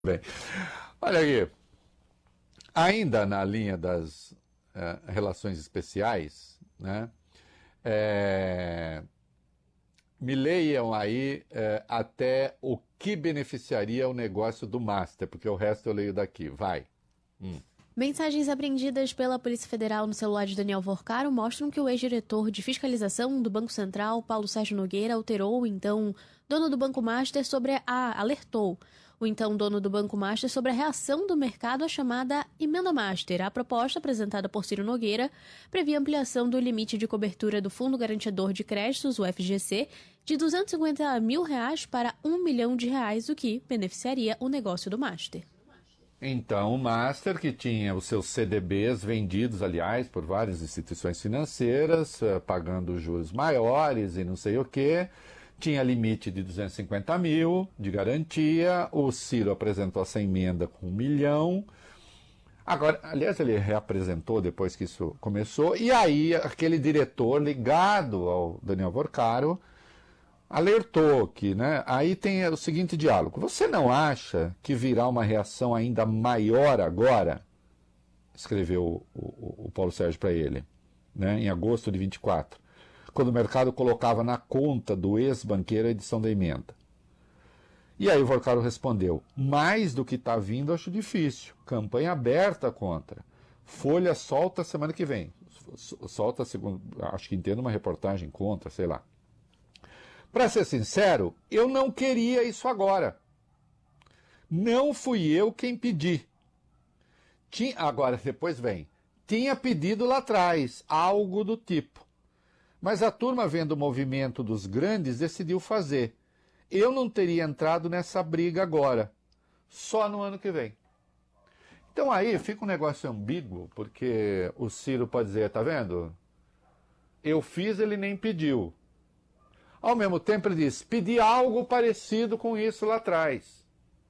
Bem, olha aqui, ainda na linha das relações especiais, né, é, me leiam aí até o que beneficiaria o negócio do Master, porque o resto eu leio daqui, vai. Mensagens apreendidas pela Polícia Federal no celular de Daniel Vorcaro mostram que o ex-diretor de fiscalização do Banco Central, Paulo Sérgio Nogueira, alterou o então dono do Banco Master alertou o então dono do Banco Master sobre a reação do mercado à chamada Emenda Master. A proposta, apresentada por Ciro Nogueira, previa ampliação do limite de cobertura do Fundo Garantidor de Créditos, o FGC, de R$250 mil para R$1 milhão, o que beneficiaria o negócio do Master. Então, o Master, que tinha os seus CDBs vendidos, aliás, por várias instituições financeiras, pagando juros maiores e não sei o quê, tinha limite de 250 mil de garantia, o Ciro apresentou essa emenda com 1 milhão. Agora, aliás, ele reapresentou depois que isso começou, e aí aquele diretor ligado ao Daniel Vorcaro alertou que, né? Aí tem o seguinte diálogo. Você não acha que virá uma reação ainda maior agora? Escreveu o Paulo Sérgio para ele, né? Em agosto de 24, quando o mercado colocava na conta do ex-banqueiro a edição da emenda. E aí o Vorcaro respondeu: mais do que está vindo, acho difícil. Campanha aberta contra. Folha solta semana que vem. Solta, segundo, acho que entendo, uma reportagem contra, sei lá. Para ser sincero, eu não queria isso agora. Não fui eu quem pedi. Agora, depois vem. Tinha pedido lá atrás, algo do tipo. Mas a turma, vendo o movimento dos grandes, decidiu fazer. Eu não teria entrado nessa briga agora. Só no ano que vem. Então aí fica um negócio ambíguo, porque o Ciro pode dizer, tá vendo? Eu fiz, ele nem pediu. Ao mesmo tempo ele diz, pedi algo parecido com isso lá atrás.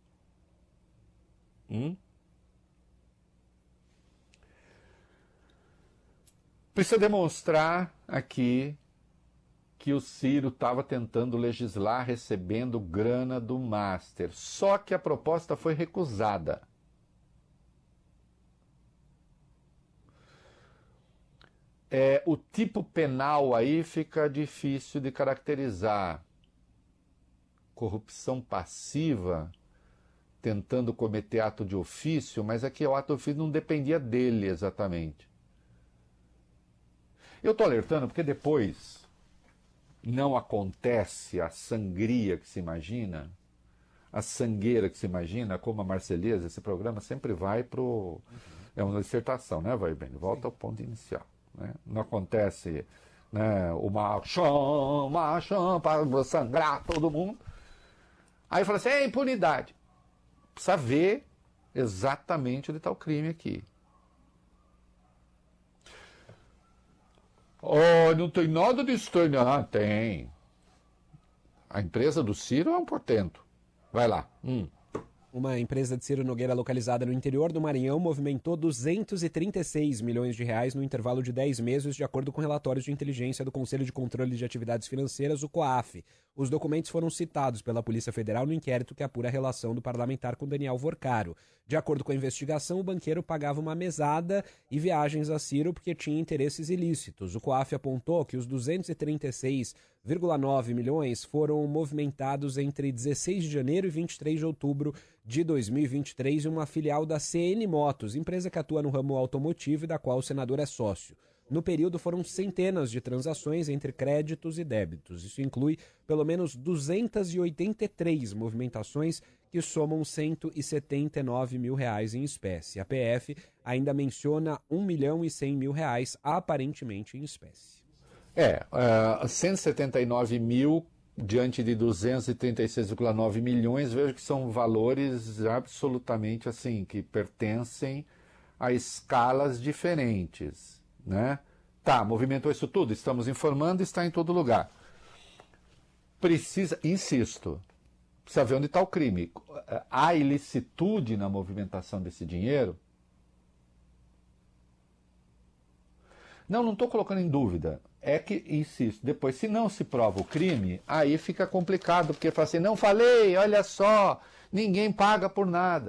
Precisa demonstrar aqui que o Ciro estava tentando legislar recebendo grana do Master. Só que a proposta foi recusada. O tipo penal aí fica difícil de caracterizar. Corrupção passiva, tentando cometer ato de ofício, mas aqui o ato de ofício não dependia dele exatamente. Eu estou alertando porque depois não acontece a sangria que se imagina, a sangueira que se imagina, como a Marselhesa, esse programa sempre vai para o... É uma dissertação, né, vai bem? Volta ao ponto inicial. Né? Não acontece, né, o machão para sangrar todo mundo. Aí fala assim, é impunidade. Precisa ver exatamente onde está o crime aqui. Oh, não tem nada de estranho. Ah, tem. A empresa do Ciro é um portento. Vai lá. Uma empresa de Ciro Nogueira localizada no interior do Maranhão movimentou 236 milhões de reais no intervalo de 10 meses, de acordo com relatórios de inteligência do Conselho de Controle de Atividades Financeiras, o COAF. Os documentos foram citados pela Polícia Federal no inquérito que apura a relação do parlamentar com Daniel Vorcaro. De acordo com a investigação, o banqueiro pagava uma mesada e viagens a Ciro porque tinha interesses ilícitos. O COAF apontou que os 236,9 milhões foram movimentados entre 16 de janeiro e 23 de outubro de 2023 em uma filial da CN Motos, empresa que atua no ramo automotivo e da qual o senador é sócio. No período foram centenas de transações entre créditos e débitos. Isso inclui pelo menos 283 movimentações que somam 179 mil reais em espécie. A PF ainda menciona 1 milhão e 100 mil reais aparentemente em espécie. 179 mil diante de 236,9 milhões, vejo que são valores absolutamente assim, que pertencem a escalas diferentes, né? Tá, movimentou isso tudo, estamos informando, está em todo lugar. Precisa, insisto, precisa ver onde está o crime. Há ilicitude na movimentação desse dinheiro? Não estou colocando em dúvida. É que, insisto, depois, se não se prova o crime, aí fica complicado, porque fala assim, não falei, olha só, Ninguém paga por nada.